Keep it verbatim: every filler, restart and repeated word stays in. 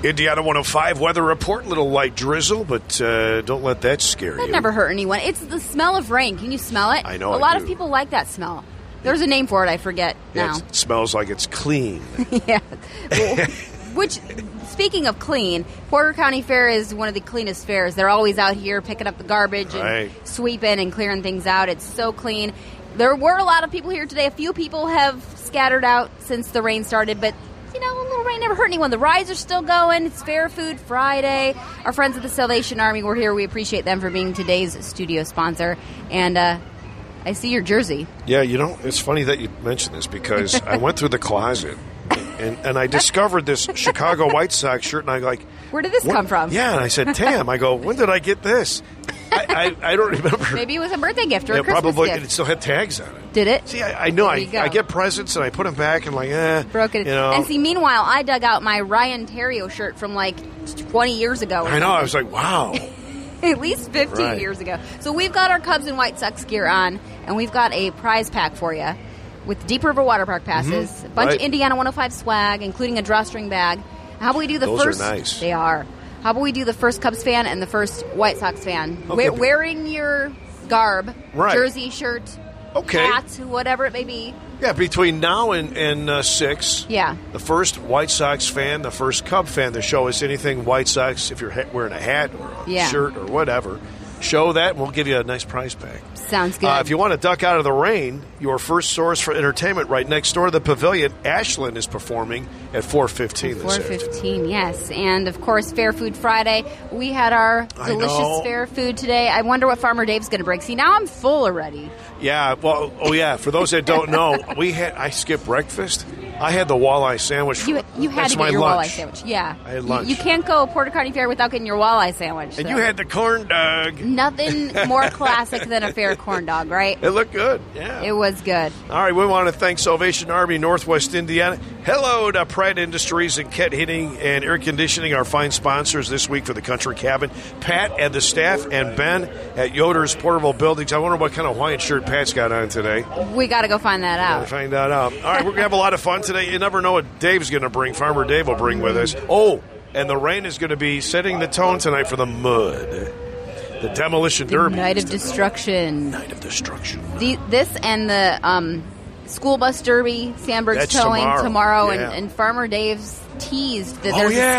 Indiana one oh five weather report, little light drizzle, but uh, don't let that scare That you. never hurt anyone. It's the smell of rain. Can you smell it? I know, A I lot do. of people like that smell. There's a name for it. I forget Yeah, now. it smells like it's clean. Yeah. Well, which, speaking of clean, Porter County Fair is one of the cleanest fairs. They're always out here picking up the garbage and Right. sweeping and clearing things out. It's so clean. There were a lot of people here today. A few people have scattered out since the rain started, but you know, a little rain never hurt anyone. The rides are still going. It's Fair Food Friday. Our friends at the Salvation Army were here. We appreciate them for being today's studio sponsor. And uh, I see your jersey. Yeah, you know, it's funny that you mentioned this because I went through the closet and, and I discovered this Chicago White Sox shirt, and I like, Where did this what? come from? Yeah, and I said, Tam, I go, when did I get this? I, I, I don't remember. Maybe it was a birthday gift or Yeah, a Christmas probably, gift. it still had tags on it. Did it? See, I, I know There I, you go. I get presents and I put them back and like, eh. Broke it. You know, And see, meanwhile, I dug out my Ryan Terrio shirt from like twenty years ago. or I know. I was something. like, wow. At least fifteen Right. years ago. So we've got our Cubs and White Sox gear on, and we've got a prize pack for you with Deep River Water Park passes, a bunch Right. of Indiana one oh five swag, including a drawstring bag. How about we do the Those are first? nice. They are. How about we do the first Cubs fan and the first White Sox fan? Okay. Wear, wearing your garb, Right. jersey, shirt, Okay. hat, whatever it may be. Yeah, between now and, and uh, six, Yeah. the first White Sox fan, the first Cub fan to show us anything White Sox, if you're ha- wearing a hat or a Yeah. shirt or whatever, show that and we'll give you a nice prize pack. Sounds good. Uh, if you want to duck out of the rain, your first source for entertainment right next door to the pavilion, Ashland is performing at four fifteen this four afternoon. fifteen, yes. And, of course, Fair Food Friday. We had our I delicious know. fair food today. I wonder what Farmer Dave's going to bring. See, now I'm full already. Yeah, well, oh yeah. For those that don't know, we had I skipped breakfast. I had the walleye sandwich. You, you had That's to my get your lunch. walleye sandwich. Yeah. I had You- lunch. You, can't go Porter County Fair without getting your walleye sandwich. And so. you had the corn dog. Nothing more classic than a fair corn dog, right? It looked good. Yeah. It was good. All right, we want to thank Salvation Army Northwest Indiana. Hello to Pratt Industries and Kett Heating and Air Conditioning, our fine sponsors this week for the Country Cabin. Pat and the staff, and Ben at Yoder's Portable Buildings. I wonder what kind of Hawaiian shirt Pat's got on today. We got to go find that Gotta out. find that out. All right, we're going to have a lot of fun today. You never know what Dave's going to bring. Farmer Dave will bring with us. Oh, and the rain is going to be setting the tone tonight for the mud. The Demolition The Derby. Night is of tonight. Destruction. Night of Destruction. The, this and the um, School Bus Derby, Sandberg's That's Towing tomorrow. tomorrow, Yeah. and, and Farmer Dave's teased that Oh, there's yeah.